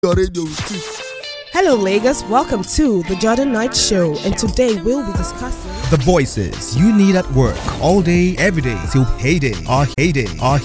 your radio with it. Hello, Lagos. Welcome to the Jordan Knight Show, and today we'll be discussing the voices you need at work all day, every day till payday. Our